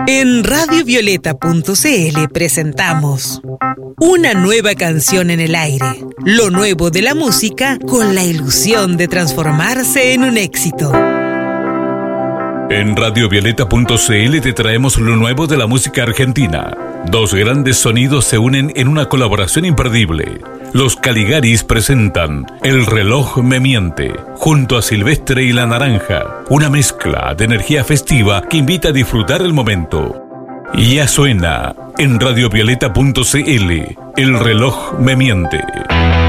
En radiovioleta.cl presentamos una nueva canción en el aire, lo nuevo de la música con la ilusión de transformarse en un éxito. En radiovioleta.cl te traemos lo nuevo de la música argentina. Dos grandes sonidos se unen en una colaboración imperdible. Los Caligaris presentan El reloj me miente, junto a Silvestre y La Naranja, una mezcla de energía festiva que invita a disfrutar el momento. Y ya suena en radiovioleta.cl, El reloj me miente.